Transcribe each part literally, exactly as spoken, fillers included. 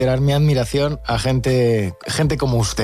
Dar mi admiración a gente, gente como usted.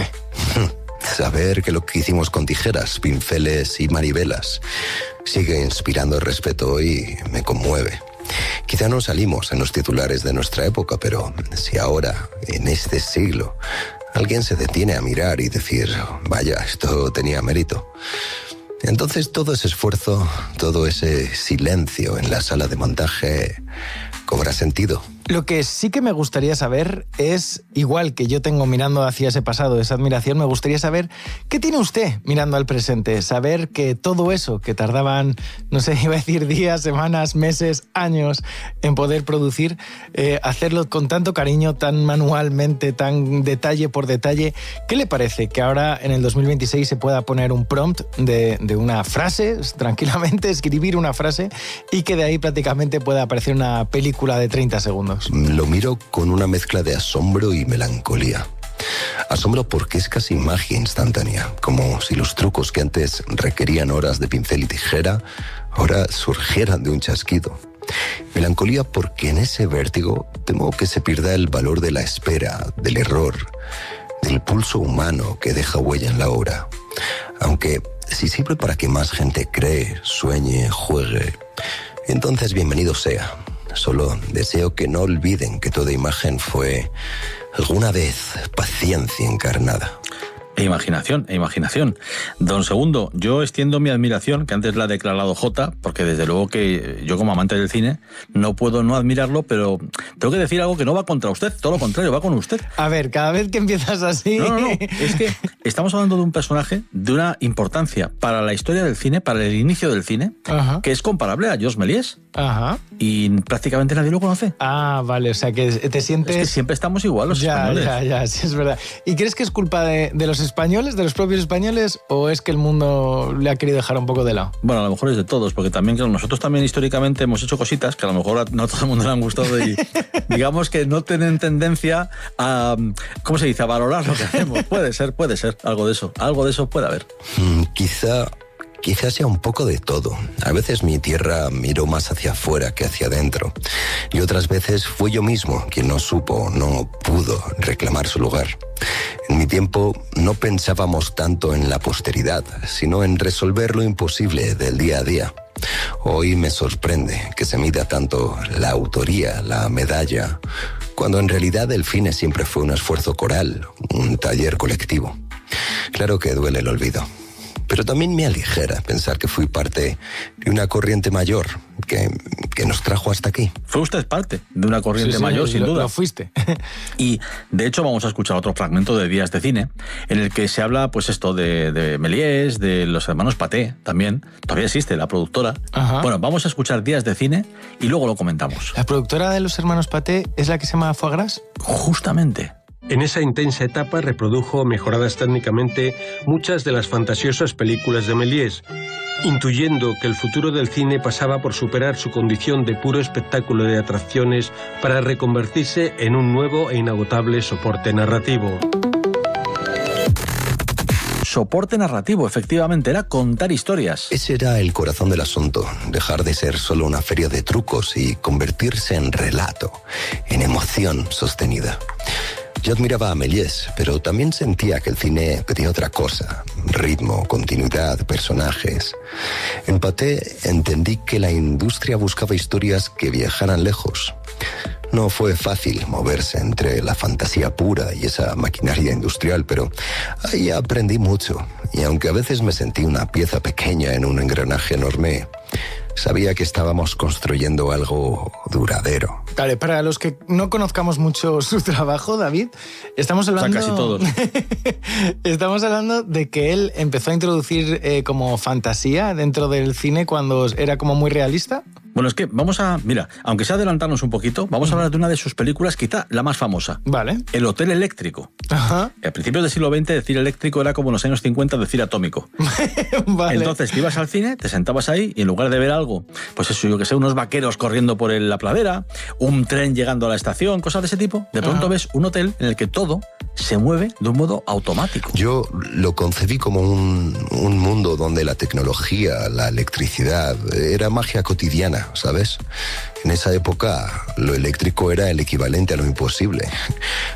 Saber que lo que hicimos con tijeras, pinceles y manivelas sigue inspirando respeto y me conmueve. Quizá no salimos en los titulares de nuestra época, pero si ahora, en este siglo, alguien se detiene a mirar y decir, vaya, esto tenía mérito, entonces todo ese esfuerzo, todo ese silencio en la sala de montaje cobra sentido. Lo que sí que me gustaría saber es, igual que yo tengo mirando hacia ese pasado, esa admiración, me gustaría saber qué tiene usted mirando al presente. Saber que todo eso que tardaban, no sé, iba a decir días, semanas, meses, años en poder producir, eh, hacerlo con tanto cariño, tan manualmente, tan detalle por detalle. ¿Qué le parece que ahora en el dos mil veintiséis se pueda poner un prompt de, de una frase, tranquilamente escribir una frase y que de ahí prácticamente pueda aparecer una película de treinta segundos? Lo miro con una mezcla de asombro y melancolía. Asombro porque es casi magia instantánea, como si los trucos que antes requerían horas de pincel y tijera ahora surgieran de un chasquido. Melancolía porque en ese vértigo temo que se pierda el valor de la espera, del error, del pulso humano que deja huella en la obra. Aunque si sirve para que más gente cree, sueñe, juegue, entonces bienvenido sea. Solo deseo que no olviden que toda imagen fue alguna vez paciencia encarnada. E imaginación, e imaginación. Don Segundo, yo extiendo mi admiración, que antes la ha declarado Jota, porque desde luego que yo como amante del cine no puedo no admirarlo, pero tengo que decir algo que no va contra usted, todo lo contrario, va con usted. A ver, cada vez que empiezas así... No, no, no, es que estamos hablando de un personaje de una importancia para la historia del cine, para el inicio del cine, Ajá. que es comparable a Georges Méliès. Ajá. Y prácticamente nadie lo conoce. Ah, vale, o sea que te sientes... Es que siempre estamos igual los ya, españoles. Ya, ya, sí, es verdad. ¿Y crees que es culpa de, de los españoles, de los propios españoles, o es que el mundo le ha querido dejar un poco de lado? Bueno, a lo mejor es de todos, porque también claro, nosotros también históricamente hemos hecho cositas que a lo mejor no a todo el mundo le han gustado y digamos que no tienen tendencia a, ¿cómo se dice?, a valorar lo que hacemos. Puede ser, puede ser, algo de eso, algo de eso puede haber. Mm, quizá... Quizás sea un poco de todo. A veces mi tierra miró más hacia afuera que hacia adentro. Y otras veces fui yo mismo quien no supo, no pudo reclamar su lugar. En mi tiempo no pensábamos tanto en la posteridad, sino en resolver lo imposible del día a día. Hoy me sorprende que se mida tanto la autoría, la medalla, cuando en realidad el cine siempre fue un esfuerzo coral, un taller colectivo. Claro que duele el olvido. Pero también me aligera pensar que fui parte de una corriente mayor que, que nos trajo hasta aquí. Fue usted parte de una corriente sí, sí, mayor, sin lo, duda. Lo fuiste. Y, de hecho, vamos a escuchar otro fragmento de Días de Cine, en el que se habla, pues esto, de, de Méliès, de los hermanos Pathé, también. Todavía existe la productora. Ajá. Bueno, vamos a escuchar Días de Cine y luego lo comentamos. ¿La productora de los hermanos Pathé es la que se llama Foie Gras? Justamente. En esa intensa etapa reprodujo, mejoradas técnicamente, muchas de las fantasiosas películas de Méliès, intuyendo que el futuro del cine pasaba por superar su condición de puro espectáculo de atracciones para reconvertirse en un nuevo e inagotable soporte narrativo. Soporte narrativo, efectivamente, era contar historias. Ese era el corazón del asunto, dejar de ser solo una feria de trucos y convertirse en relato, en emoción sostenida. Yo admiraba a Méliès, pero también sentía que el cine pedía otra cosa: ritmo, continuidad, personajes. En Pathé entendí que la industria buscaba historias que viajaran lejos. No fue fácil moverse entre la fantasía pura y esa maquinaria industrial, pero ahí aprendí mucho. Y aunque a veces me sentí una pieza pequeña en un engranaje enorme, sabía que estábamos construyendo algo duradero. Vale, para los que no conozcamos mucho su trabajo, David, estamos hablando... O sea, casi todos. Estamos hablando de que él empezó a introducir eh, como fantasía dentro del cine cuando era como muy realista. Bueno, es que vamos a... Mira, aunque sea adelantarnos un poquito, vamos a hablar de una de sus películas, quizá la más famosa. Vale. El Hotel Eléctrico. Ajá. A principios del siglo veinte, decir eléctrico era como en los años cincuenta decir atómico. Vale. Entonces, te ibas al cine, te sentabas ahí y en lugar de ver algo, pues eso, yo que sé, unos vaqueros corriendo por el, la pradera, un tren llegando a la estación, cosas de ese tipo, de pronto Ajá. ves un hotel en el que todo se mueve de un modo automático. Yo lo concebí como un, un mundo donde la tecnología, la electricidad, era magia cotidiana, ¿sabes? En esa época lo eléctrico era el equivalente a lo imposible.